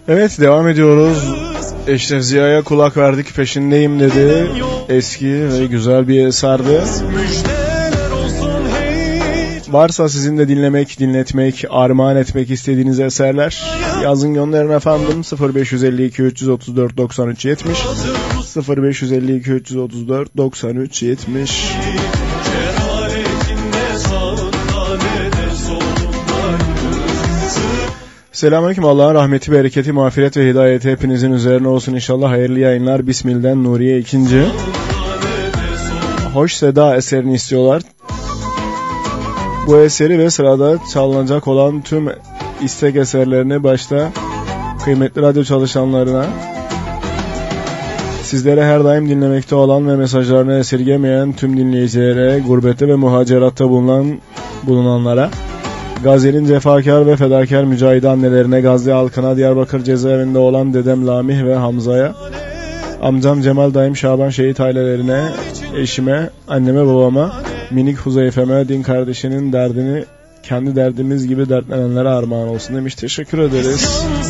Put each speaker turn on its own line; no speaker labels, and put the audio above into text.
Evet, devam ediyoruz. Eşref Ziya'ya kulak verdik, peşindeyim dedi. Eski ve güzel bir eserdi. Varsa sizin de dinlemek, dinletmek, armağan etmek istediğiniz eserler yazın gönderin efendim. 0552 334 93 70 0552 334 93 70. Selamünaleyküm. Allah'ın rahmeti, bereketi, mağfiret ve hidayeti hepinizin üzerine olsun inşallah. Hayırlı yayınlar. Bismillah'den Nuriye 2. Hoş Seda eserini istiyorlar. Bu eseri ve sırada çalınacak olan tüm istek eserlerini başta kıymetli radyo çalışanlarına, sizlere her daim dinlemekte olan ve mesajlarını esirgemeyen tüm dinleyicilere, gurbette ve muhaceratta bulunanlara, Gazze'nin cefakar ve fedakar mücahide annelerine, Gazze halkına, Diyarbakır cezaevinde olan dedem Lamih ve Hamza'ya, amcam Cemal dayım Şaban şehit ailelerine, eşime, anneme babama, minik Huzeyfe'me, din kardeşinin derdini kendi derdimiz gibi dertlenenlere armağan olsun demiş. Teşekkür ederiz.